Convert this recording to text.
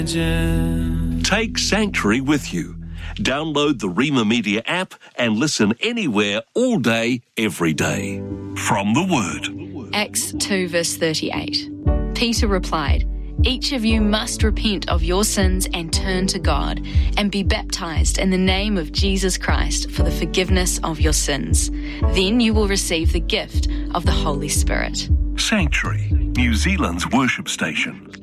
Take Sanctuary with you. Download the Rima Media app and listen anywhere, all day, every day. From the Word. Acts 2 verse 38. Peter replied, "Each of you must repent of your sins and turn to God and be baptized in the name of Jesus Christ for the forgiveness of your sins. Then you will receive the gift of the Holy Spirit." Sanctuary, New Zealand's worship station.